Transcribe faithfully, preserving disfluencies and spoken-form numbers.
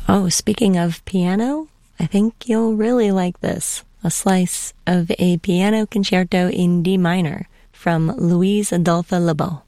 Oh, speaking of piano, I think you'll really like this. A slice of a piano concerto in D minor from Louise Adolphe Lebeau.